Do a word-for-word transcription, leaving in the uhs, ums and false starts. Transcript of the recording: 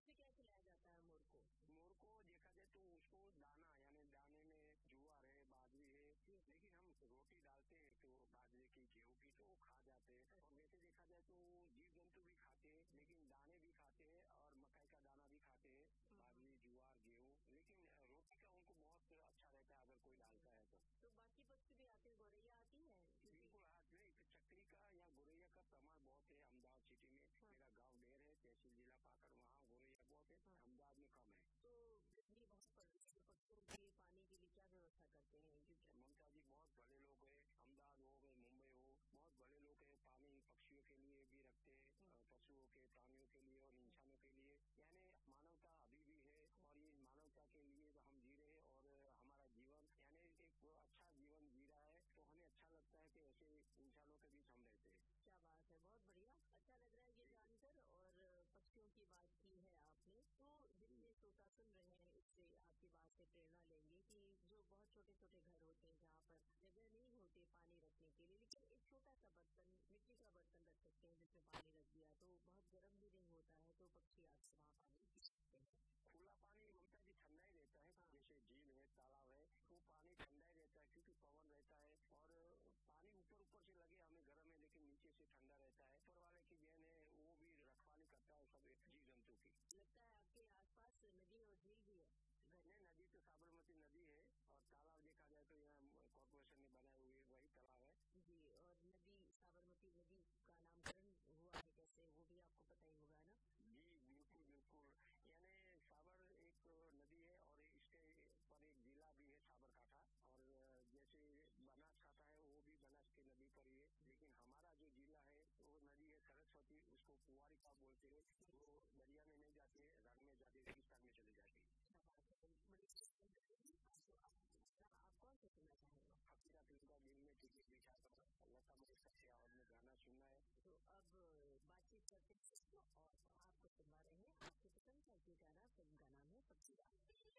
उसमें क्या खिलाया जाता है मोर को? मोर को देखा जाए तो उसको दाना, यानी दाने में ज्वार है, बाजरी है, लेकिन हम रोटी डालते हैं तो बाजरे की, गेहूं की, तो वो खा जाते हैं। और वैसे देखा जाए तो जीव जंतु भी खाते हैं, लेकिन दाने भी खाते हैं और मकई का दाना भी खाते हैं, बाजरी, ज्वार, गेहूं, लेकिन रोटी का उनको बहुत अच्छा रहता है अगर कोई डालता है तो। तो बाकी पक्षी भी आते हैं, गौरैया आती है? बिल्कुल आज नहीं, चक्री का या गौरैया का प्रमाण बहुत है अहमदाबाद सिटी में। हाँ। मेरा गांव ढेर है, तहसील जिला पाकर, वहाँ गौरैया बहुत है। हाँ। अहमदाबाद में कम है। तो गर्मी बहुत पड़ रही है, पक्षियों के लिए पानी के लिए क्या व्यवस्था करते हैं? ममता जी बहुत बड़े लोग हैं, अहमदाबाद हो गए, मुंबई हो, बहुत बड़े लोग हैं, पानी पक्षियों के लिए भी रखते हैं, पशुओं के, प्राणियों के लिए और इंसानों के लिए। यानी मानवता अभी भी है और ये मानवता के लिए हम जी रहे हैं और हमारा जीवन यानी एक अच्छा जीवन जी रहा है, तो हमें अच्छा लगता है कि ऐसे इंसानों के बीच हम रहते हैं। क्या बात है, बहुत बढ़िया, अच्छा लग रहा है ये जानकर। और पक्षियों की बात की है आपने, तो जितने श्रोता सुन रहे हैं इससे आपकी बात से प्रेरणा लेंगे कि जो बहुत छोटे छोटे घर होते हैं जहाँ पर जगह नहीं होती पानी रखने के लिए, लेकिन एक छोटा सा बर्तन, मिट्टी का बर्तन रख सकते हैं जिसमें पानी रख दिया तो बहुत गर्म भी नहीं होता है, तो पक्षी आपसे वहाँ पानी पी सकते हैं। खुला पानी ममता जी ठंडा ही रहता है। हाँ। जैसे झील है, तालाब है, वो पानी ठंडा ही रहता है क्योंकि पवन रहता है और पानी ऊपर ऊपर से लगे हमें गर्म है, लेकिन नीचे से ठंडा रहता है। ऊपर वाले की देन है, वो भी रखवाली करता है सब जीव जंतु की। लगता है आपके आसपास नदी और झील भी है? नहीं, नदी तो साबरमती नदी है और तालाब देखा जाए तो यहाँ कॉर्पोरेशन ने बनाए हुए वही तालाब है जी। और नदी, साबरमती नदी का नामकरण हुआ है कैसे, वो भी आपको पता ही होगा ना? जी बिल्कुल बिल्कुल, यानी साबर एक नदी है और इसके पर एक जिला भी है साबरकाठा, और जैसे बनासकाठा है वो भी बनास की नदी पर ही है, लेकिन हमारा जो जिला है वो नदी है सरस्वती, उसको कुंवारिका बोलते हैं, वो दरिया में नहीं जाती है, रण में जाती है, रेगिस्तान में चली जाती है। आप कौन सा सुनना चाहेंगे? अपना फिल्म का दिल में टिकट बिछा कर लता मंगेशकर की आवाज में गाना सुनना है,